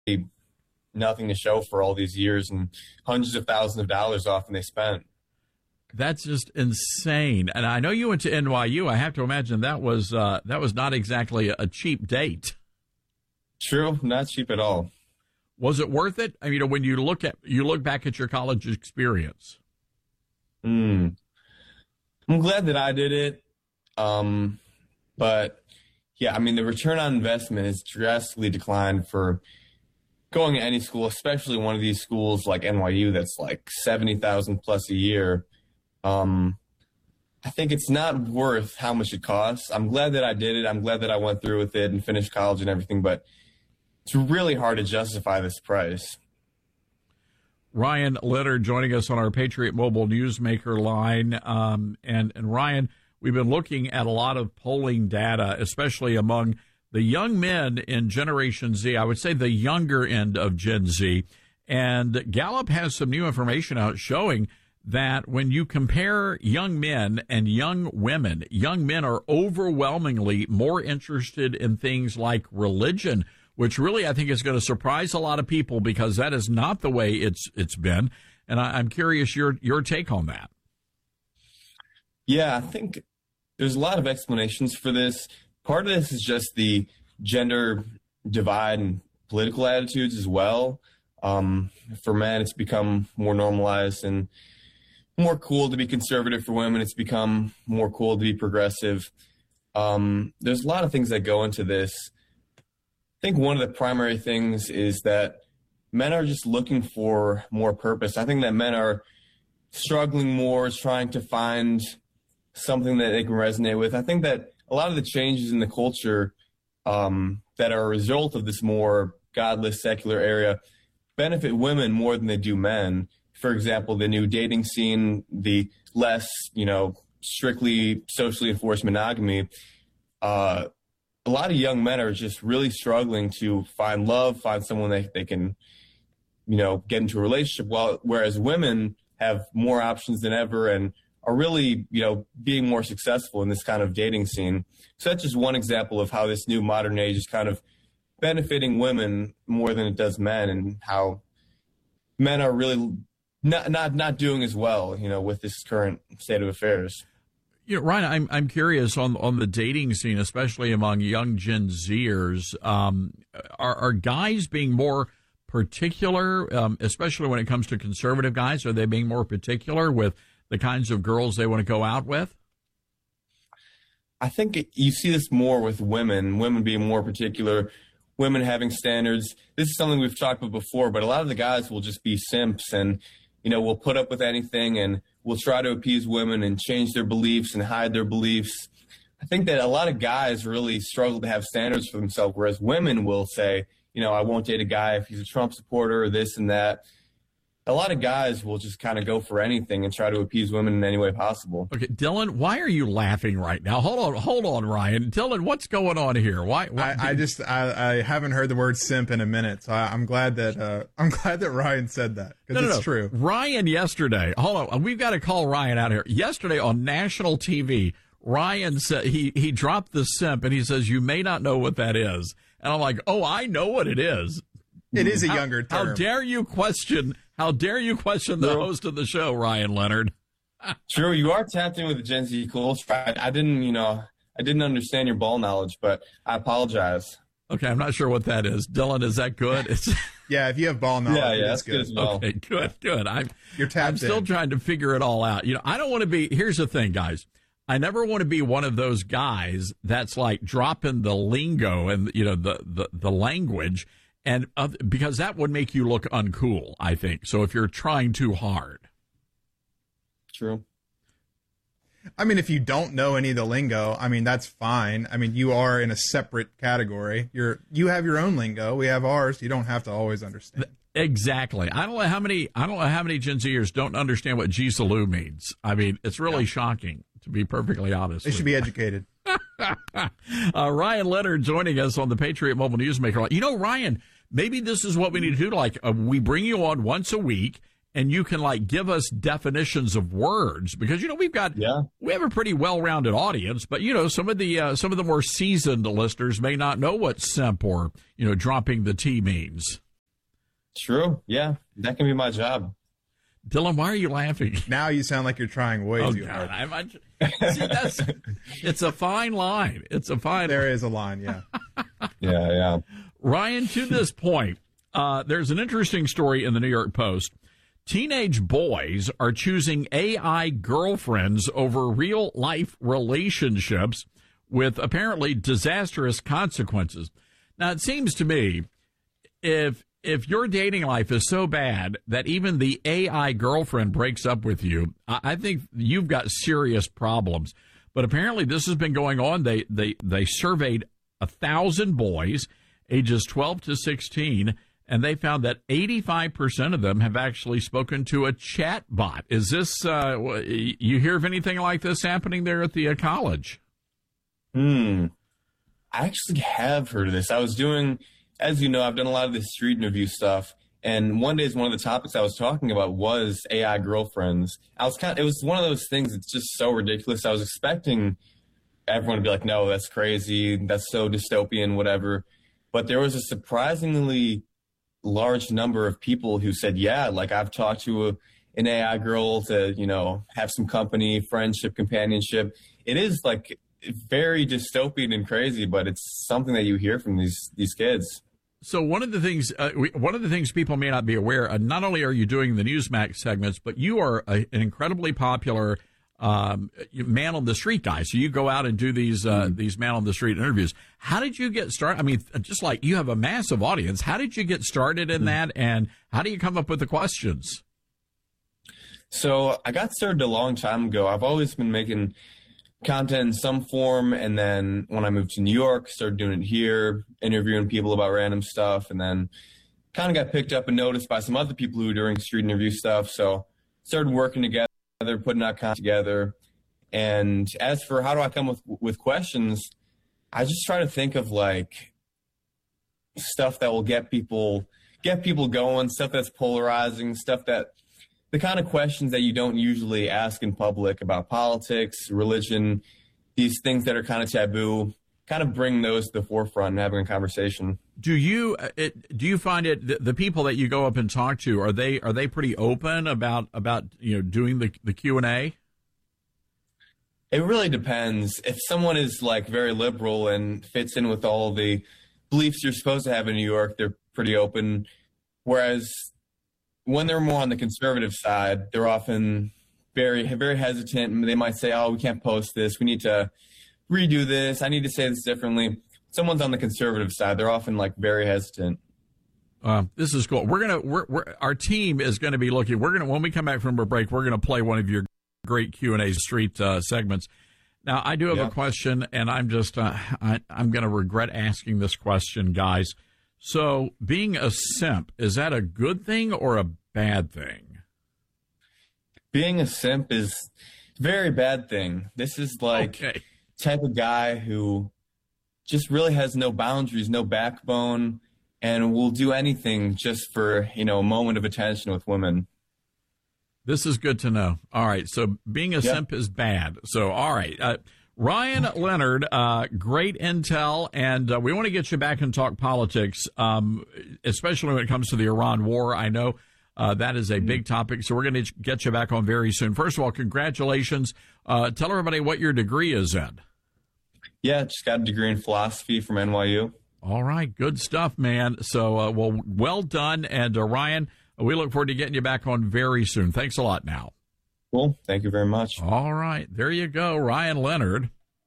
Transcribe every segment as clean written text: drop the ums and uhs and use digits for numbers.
nothing to show for all these years and hundreds of thousands of dollars often they spent. That's just insane. And I know you went to NYU. I have to imagine that was not exactly a cheap date. True, not cheap at all. Was it worth it? I mean, when you look back at your college experience. I'm glad that I did it. But yeah, I mean, the return on investment has drastically declined for going to any school, especially one of these schools like NYU that's like $70,000 plus a year. I think it's not worth how much it costs. I'm glad that I did it. I'm glad that I went through with it and finished college and everything, but it's really hard to justify this price. Ryan Leonard joining us on our Patriot Mobile Newsmaker line. And Ryan, we've been looking at a lot of polling data, especially among the young men in Generation Z. I would say the younger end of Gen Z. And Gallup has some new information out showing that when you compare young men and young women, young men are overwhelmingly more interested in things like religion, which really I think is going to surprise a lot of people because that is not the way it's been. And I'm curious your take on that. Yeah, I think there's a lot of explanations for this. Part of this is just the gender divide and political attitudes as well. For men, it's become more normalized and more cool to be conservative. For women, it's become more cool to be progressive. There's a lot of things that go into this. I think one of the primary things is that men are just looking for more purpose. I think that men are struggling more, trying to find something that they can resonate with. I think that a lot of the changes in the culture that are a result of this more godless, secular area benefit women more than they do men. For example, the new dating scene, the less, strictly socially enforced monogamy. A lot of young men are just really struggling to find love, find someone they can, get into a relationship. Whereas women have more options than ever and are really, being more successful in this kind of dating scene. So that's just one example of how this new modern age is kind of benefiting women more than it does men, and how men are really not doing as well, with this current state of affairs. Ryan, I'm curious on the dating scene, especially among young Gen Zers. Are guys being more particular, especially when it comes to conservative guys? Are they being more particular with the kinds of girls they want to go out with? I think you see this more with women being more particular, women having standards. This is something we've talked about before, but a lot of the guys will just be simps and, will put up with anything and will try to appease women and change their beliefs and hide their beliefs. I think that a lot of guys really struggle to have standards for themselves, whereas women will say, I won't date a guy if he's a Trump supporter or this and that. A lot of guys will just kind of go for anything and try to appease women in any way possible. Okay, Dylan, why are you laughing right now? Hold on, Ryan. Dylan, what's going on here? Why? I haven't heard the word simp in a minute, so I'm glad that Ryan said that, because it's true. Ryan yesterday, hold on, we've got to call Ryan out here. Yesterday on national TV, Ryan said he dropped the simp, and he says, you may not know what that is. And I'm like, oh, I know what it is. It is a younger term. How dare you question the host of the show, Ryan Leonard? True, you are tapped in with the Gen Z culture. I didn't understand your ball knowledge, but I apologize. Okay, I'm not sure what that is. Dylan, is that good? Yeah, if you have ball knowledge, that's good as well. Okay, good. You're tapped I'm still trying to figure it all out. I don't want to be, here's the thing, guys. I never want to be one of those guys that's like dropping the lingo and, the language. And because that would make you look uncool, I think. So if you're trying too hard. True. I mean, if you don't know any of the lingo, that's fine. You are in a separate category. You have your own lingo. We have ours. You don't have to always understand. Exactly. I don't know how many Gen Zers don't understand what G Salou means. It's really shocking, to be perfectly honest. They should be educated. Ryan Leonard joining us on the Patriot Mobile Newsmaker. Ryan, maybe this is what we need to do. We bring you on once a week, and you can give us definitions of words, because we have a pretty well-rounded audience, but some of the more seasoned listeners may not know what simp or dropping the T means. True. Yeah, that can be my job. Dylan, why are you laughing? Now you sound like you're trying way too hard. See, it's a fine line. It's a fine There is a line, yeah. Yeah. Ryan, to this point, there's an interesting story in the New York Post. Teenage boys are choosing AI girlfriends over real-life relationships with apparently disastrous consequences. Now, it seems to me, if your dating life is so bad that even the AI girlfriend breaks up with you, I think you've got serious problems. But apparently this has been going on. They surveyed 1,000 boys ages 12 to 16, and they found that 85% of them have actually spoken to a chat bot. Is this, you hear of anything like this happening there at the college? I actually have heard of this. I was doing, as you know, I've done a lot of this street interview stuff. And one of the topics I was talking about was AI girlfriends. It was one of those things that's just so ridiculous. I was expecting everyone to be like, no, that's crazy. That's so dystopian, whatever. But there was a surprisingly large number of people who said, yeah, like I've talked to an AI girl to, have some company, friendship, companionship. It is like very dystopian and crazy, but it's something that you hear from these kids. So one of the things people may not be aware, not only are you doing the Newsmax segments, but you are an incredibly popular man on the street guy. So you go out and do these man on the street interviews. How did you get started? I mean, just like you have a massive audience, how did you get started in that, and how do you come up with the questions? So I got started a long time ago. I've always been making content in some form, and then when I moved to New York, started doing it here, interviewing people about random stuff, and then kind of got picked up and noticed by some other people who were doing street interview stuff. So started working together, putting out content together. And as for how do I come with questions, I just try to think of like stuff that will get people going, stuff that's polarizing, the kind of questions that you don't usually ask in public about politics, religion, these things that are kind of taboo, kind of bring those to the forefront and having a conversation. Do you find it, the people that you go up and talk to, are they pretty open about doing the Q&A? It really depends. If someone is like very liberal and fits in with all the beliefs you're supposed to have in New York, they're pretty open. Whereas when they're more on the conservative side, they're often very, very hesitant. They might say, oh, we can't post this. We need to redo this. I need to say this differently. Someone's on the conservative side, they're often like very hesitant. This is cool. Our team is going to be looking. When we come back from a break, we're going to play one of your great Q&A street segments. Now, I do have a question, and I'm just I'm going to regret asking this question, guys. So, being a simp, is that a good thing or a bad thing? Being a simp is a very bad thing. This is like type of guy who just really has no boundaries, no backbone, and will do anything just for, a moment of attention with women. This is good to know. All right, so being a simp is bad. So, all right. Ryan Leonard, great intel, and we want to get you back and talk politics, especially when it comes to the Iran war. I know that is a big topic, so we're going to get you back on very soon. First of all, congratulations. Tell everybody what your degree is in. Yeah, just got a degree in philosophy from NYU. All right, good stuff, man. So, well done. And Ryan, we look forward to getting you back on very soon. Thanks a lot now. Cool. Thank you very much. All right. There you go. Ryan Leonard.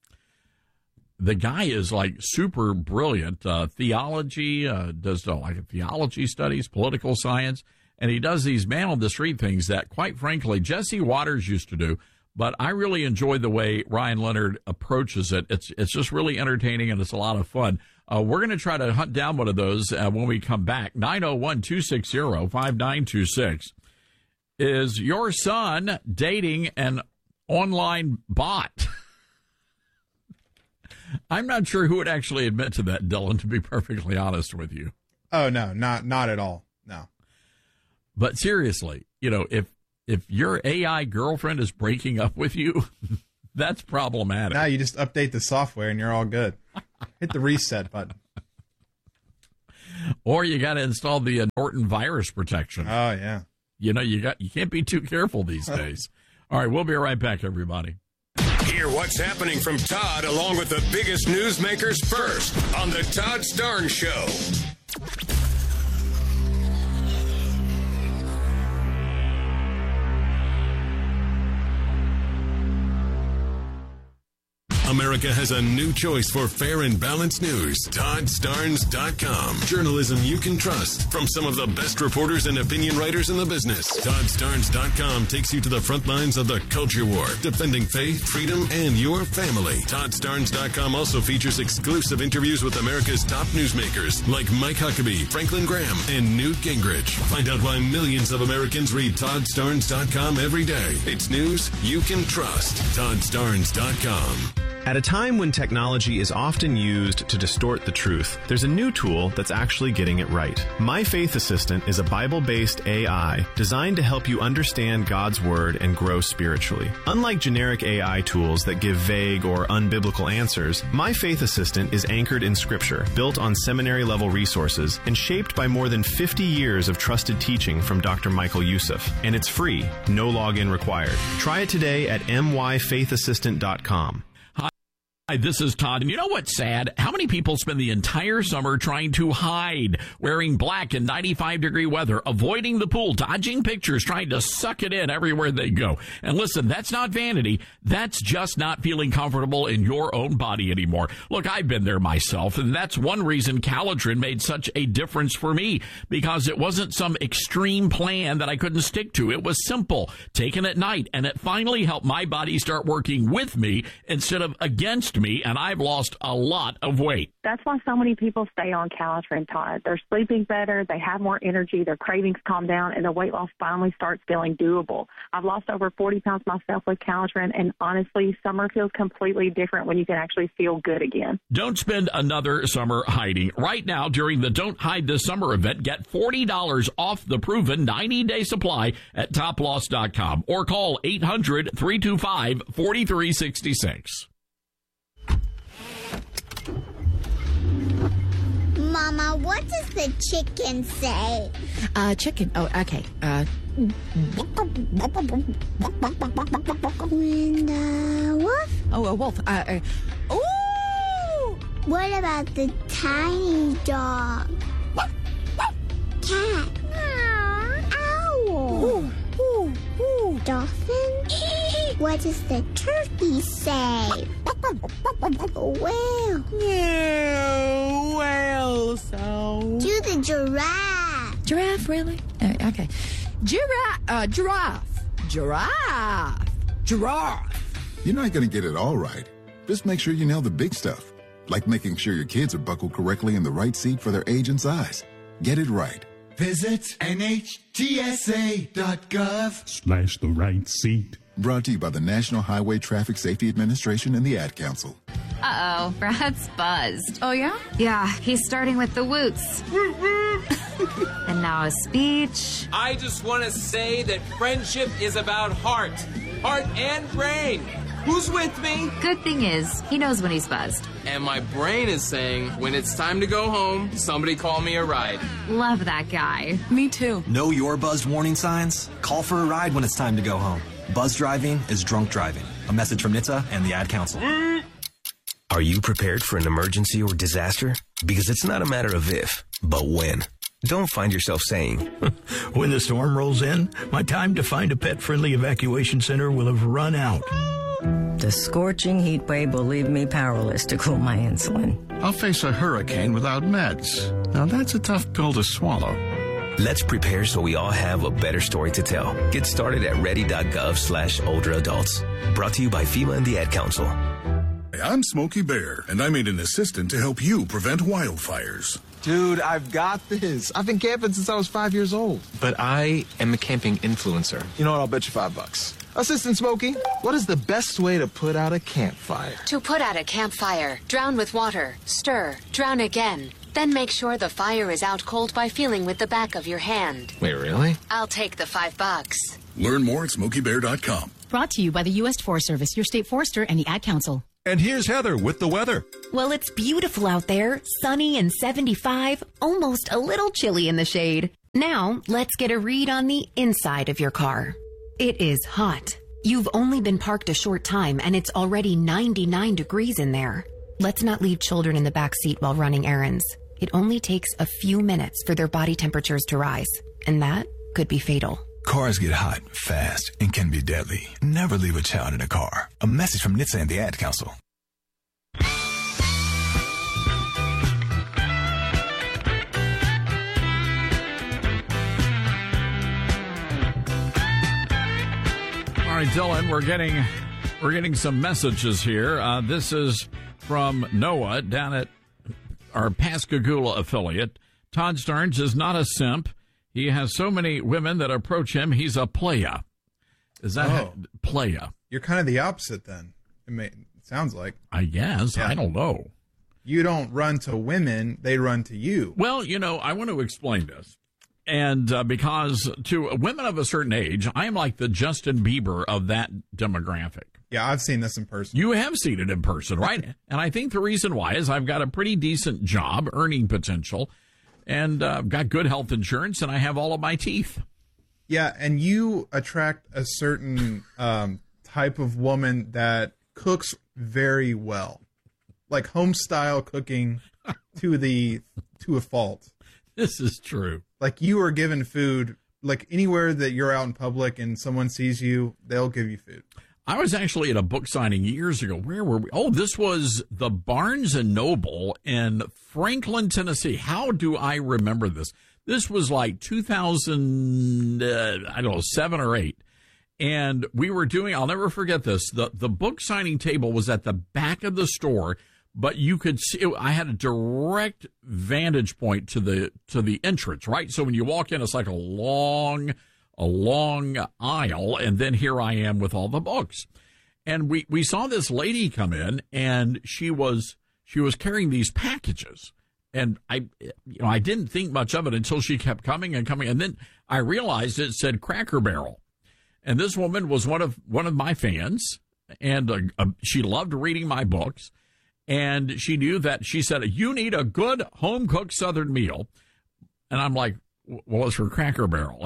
The guy is like super brilliant. Theology, does like theology studies, political science, and he does these man on the street things that, quite frankly, Jesse Waters used to do. But I really enjoy the way Ryan Leonard approaches it. It's just really entertaining, and it's a lot of fun. We're going to try to hunt down one of those when we come back. 901-260-5926. Is your son dating an online bot? I'm not sure who would actually admit to that, Dylan, to be perfectly honest with you. Oh, no, not at all. No. But seriously, if your AI girlfriend is breaking up with you, that's problematic. Now you just update the software and you're all good. Hit the reset button. Or you got to install the Norton virus protection. Oh, yeah. You know, you can't be too careful these days. All right, we'll be right back, everybody. Hear what's happening from Todd along with the biggest newsmakers first on the Todd Starnes Show. America has a new choice for fair and balanced news. ToddStarnes.com. Journalism you can trust from some of the best reporters and opinion writers in the business. ToddStarnes.com takes you to the front lines of the culture war, defending faith, freedom, and your family. ToddStarnes.com also features exclusive interviews with America's top newsmakers like Mike Huckabee, Franklin Graham, and Newt Gingrich. Find out why millions of Americans read ToddStarnes.com every day. It's news you can trust. ToddStarnes.com. At a time when technology is often used to distort the truth, there's a new tool that's actually getting it right. My Faith Assistant is a Bible-based AI designed to help you understand God's Word and grow spiritually. Unlike generic AI tools that give vague or unbiblical answers, My Faith Assistant is anchored in Scripture, built on seminary-level resources, and shaped by more than 50 years of trusted teaching from Dr. Michael Youssef. And it's free, no login required. Try it today at myfaithassistant.com. Hi, this is Todd, and you know what's sad? How many people spend the entire summer trying to hide, wearing black in 95-degree weather, avoiding the pool, dodging pictures, trying to suck it in everywhere they go? And listen, that's not vanity. That's just not feeling comfortable in your own body anymore. Look, I've been there myself, and that's one reason Calitrin made such a difference for me, because it wasn't some extreme plan that I couldn't stick to. It was simple, taken at night, and it finally helped my body start working with me instead of against me, and I've lost a lot of weight. That's why so many people stay on Calitrin, Todd. They're sleeping better, they have more energy, their cravings calm down, and their weight loss finally starts feeling doable. I've lost over 40 pounds myself with Calitrin, and honestly, summer feels completely different when you can actually feel good again. Don't spend another summer hiding. Right now, during the Don't Hide This Summer event, get $40 off the proven 90-day supply at toploss.com or call 800-325-4366. Mama, what does the chicken say? Chicken. Oh, okay. When the wolf? Oh, a wolf. Ooh! What about the tiny dog? Cat? Owl? Ooh, ooh, ooh. Dolphin? What does the turkey say? Whale? Yeah, whale sound. Do the giraffe. Giraffe, really? Okay. Giraffe. You're not going to get it all right. Just make sure you nail the big stuff, like making sure your kids are buckled correctly in the right seat for their age and size. Get it right. Visit NHTSA.gov/the right seat. Brought to you by the National Highway Traffic Safety Administration and the Ad Council. Uh-oh, Brad's buzzed. Oh, yeah? Yeah, he's starting with the woots. And now a speech. I just want to say that friendship is about heart and brain. Who's with me? Good thing is, he knows when he's buzzed. And my brain is saying, when it's time to go home, somebody call me a ride. Love that guy. Me too. Know your buzzed warning signs? Call for a ride when it's time to go home. Buzz driving is drunk driving. A message from NHTSA and the Ad Council. Are you prepared for an emergency or disaster? Because it's not a matter of if, but when. Don't find yourself saying, when the storm rolls in, my time to find a pet-friendly evacuation center will have run out. The scorching heat wave will leave me powerless to cool my insulin. I'll face a hurricane without meds. Now that's a tough pill to swallow. Let's prepare so we all have a better story to tell. Get started at ready.gov/older adults. Brought to you by FEMA and the Ad Council. I'm Smokey Bear, and I made an assistant to help you prevent wildfires. Dude, I've got this. I've been camping since I was 5 years old. But I am a camping influencer. You know what? I'll bet you $5. Assistant Smokey, what is the best way to put out a campfire? To put out a campfire, drown with water, stir, drown again. Then make sure the fire is out cold by feeling with the back of your hand. Wait, really? I'll take the $5. Learn more at SmokeyBear.com. Brought to you by the U.S. Forest Service, your state forester, and the Ad Council. And here's Heather with the weather. Well, it's beautiful out there, sunny and 75, almost a little chilly in the shade. Now, let's get a read on the inside of your car. It is hot. You've only been parked a short time and it's already 99 degrees in there. Let's not leave children in the back seat while running errands. It only takes a few minutes for their body temperatures to rise, and that could be fatal. Cars get hot, fast, and can be deadly. Never leave a child in a car. A message from NHTSA and the Ad Council. All right, Dylan, we're getting some messages here. This is from Noah down at our Pascagoula affiliate. Todd Starnes is not a simp. He has so many women that approach him. He's a playa. Is that playa? You're kind of the opposite then. It sounds like. I guess. Yeah. I don't know. You don't run to women. They run to you. Well, I want to explain this. And because to women of a certain age, I am like the Justin Bieber of that demographic. Yeah, I've seen this in person. You have seen it in person, right? And I think the reason why is I've got a pretty decent job, earning potential, and got good health insurance, and I have all of my teeth. Yeah, and you attract a certain type of woman that cooks very well, like home style cooking to a fault. This is true. Like you are given food, like anywhere that you're out in public and someone sees you, they'll give you food. I was actually at a book signing years ago. Where were we? Oh, this was the Barnes & Noble in Franklin, Tennessee. How do I remember this? This was like 2007 or 8. And we were doing, I'll never forget this, the book signing table was at the back of the store, but you could see, I had a direct vantage point to the entrance, right? So when you walk in, it's like a long aisle, and then here I am with all the books. And we saw this lady come in, and she was carrying these packages. And I didn't think much of it until she kept coming and coming, and then I realized it said Cracker Barrel. And this woman was one of my fans, and she loved reading my books. And she knew that, she said, you need a good home-cooked Southern meal. And I'm like, well, it's for Cracker Barrel.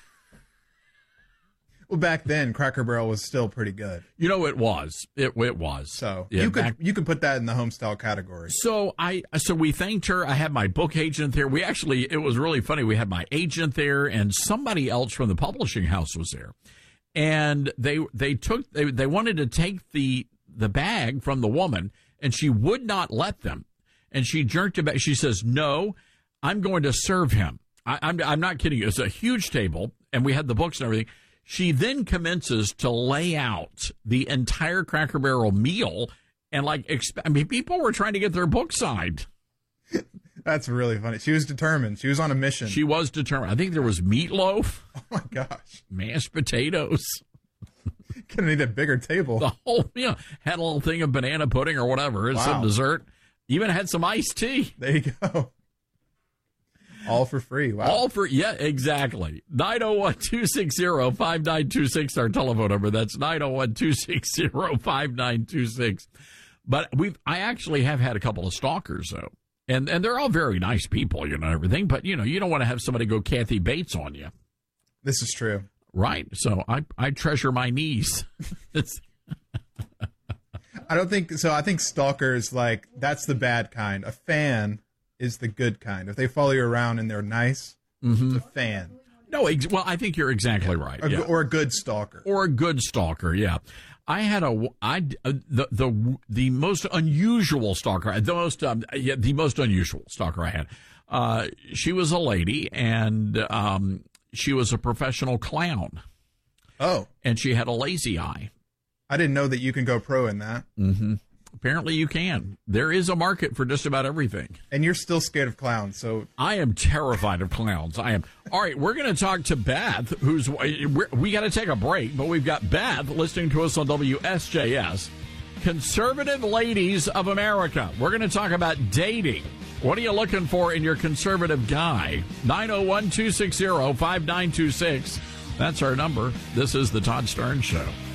Well, back then, Cracker Barrel was still pretty good. It was. It was. So yeah, you could put that in the home style category. So we thanked her. I had my book agent there. It was really funny. We had my agent there, and somebody else from the publishing house was there. And they wanted to take the bag from the woman, and she would not let them. And she jerked it back. She says, no, I'm going to serve him. I'm not kidding you. It's a huge table, and we had the books and everything. She then commences to lay out the entire Cracker Barrel meal, and people were trying to get their book signed. That's really funny. She was determined. She was on a mission. She was determined. I think there was meatloaf. Oh, my gosh. Mashed potatoes. Gonna need a bigger table. The whole, had a little thing of banana pudding or whatever. Wow. Some dessert. Even had some iced tea. There you go. All for free. Wow. Yeah, exactly. 901-260-5926, our telephone number. That's 901-260-5926. But I actually have had a couple of stalkers, though. And they're all very nice people, everything. But, you don't want to have somebody go Kathy Bates on you. This is true. Right. So I treasure my knees. I don't think so. I think stalkers, that's the bad kind. A fan is the good kind. If they follow you around and they're nice, it's a fan. No, well, I think you're exactly right. Or a good stalker. Or a good stalker, yeah. I had the most unusual stalker, the most unusual stalker I had. She was a lady, and she was a professional clown. Oh. And she had a lazy eye. I didn't know that you can go pro in that. Mm-hmm. Apparently you can. There is a market for just about everything. And you're still scared of clowns, so... I am terrified of clowns. I am. All right, we're going to talk to Beth, we got to take a break, but we've got Beth listening to us on WSJS. Conservative Ladies of America. We're going to talk about dating. What are you looking for in your conservative guy? 901-260-5926. That's our number. This is the Todd Starnes Show.